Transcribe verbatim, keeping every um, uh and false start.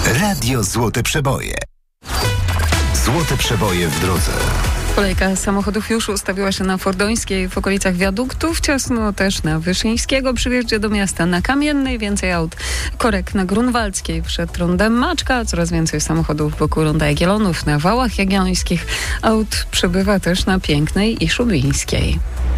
Radio Złote Przeboje. Złote Przeboje w drodze. Kolejka samochodów już ustawiła się na Fordońskiej w okolicach wiaduktów, ciasno też na Wyszyńskiego przy wjeździe do miasta, na Kamiennej więcej aut, korek na Grunwaldzkiej przed rondem Maczka, coraz więcej samochodów wokół ronda Jagiellonów, na Wałach Jagiellońskich, aut przybywa też na Pięknej i Szubińskiej.